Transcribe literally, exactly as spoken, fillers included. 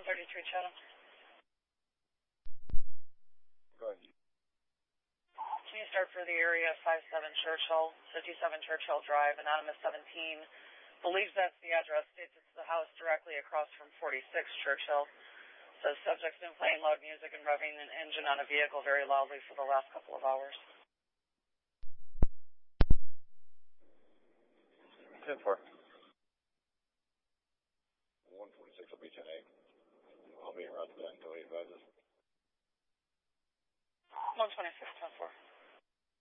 one thirty-three Chatham. Go ahead. Can you start for the area five seven Churchill, fifty-seven Churchill Drive, anonymous seventeen. Believes that's the address, states it's the house directly across from forty-six Churchill. Says subject's been playing loud music and revving an engine on a vehicle very loudly for the last couple of hours. ten four. one forty-six will be ten eight. I'll be around then until he advises. one twenty-six, ten four.